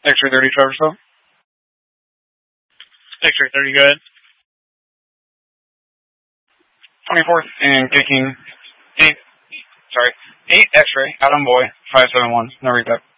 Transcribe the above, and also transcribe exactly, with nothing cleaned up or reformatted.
X-ray thirty, Trevor Slow. X-ray thirty, go ahead. twenty-fourth and kicking eight, sorry, eight X-ray, Adam Boy, five seven one, no recap.